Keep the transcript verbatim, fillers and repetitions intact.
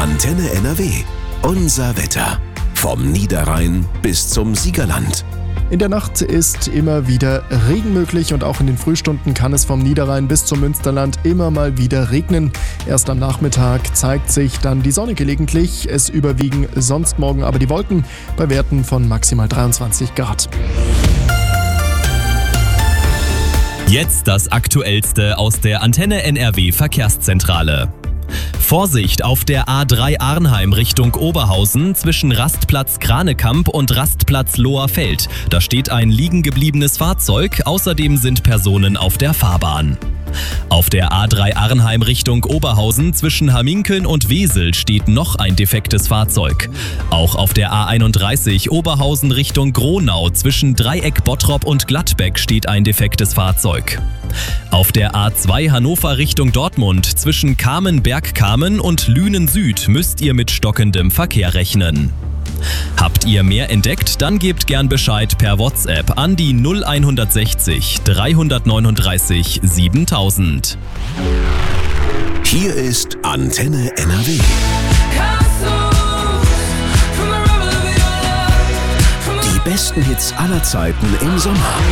Antenne N R W. Unser Wetter. Vom Niederrhein bis zum Siegerland. In der Nacht ist immer wieder Regen möglich und auch in den Frühstunden kann es vom Niederrhein bis zum Münsterland immer mal wieder regnen. Erst am Nachmittag zeigt sich dann die Sonne gelegentlich. Es überwiegen sonst morgen aber die Wolken bei Werten von maximal dreiundzwanzig Grad. Jetzt das Aktuellste aus der Antenne N R W Verkehrszentrale. Vorsicht auf der A drei Arnheim Richtung Oberhausen zwischen Rastplatz Kranekamp und Rastplatz Loherfeld. Da steht ein liegen gebliebenes Fahrzeug, außerdem sind Personen auf der Fahrbahn. Auf der A drei Arnheim Richtung Oberhausen zwischen Hamminkeln und Wesel steht noch ein defektes Fahrzeug. Auch auf der A einunddreißig Oberhausen Richtung Gronau zwischen Dreieck Bottrop und Gladbeck steht ein defektes Fahrzeug. Auf der A zwei Hannover Richtung Dortmund zwischen Kamen-Bergkamen und Lünen Süd müsst ihr mit stockendem Verkehr rechnen. Habt ihr mehr entdeckt? Dann gebt gern Bescheid per WhatsApp an die null sechzig, dreihundertneununddreißig, siebentausend. Hier ist Antenne N R W. Die besten Hits aller Zeiten im Sommer.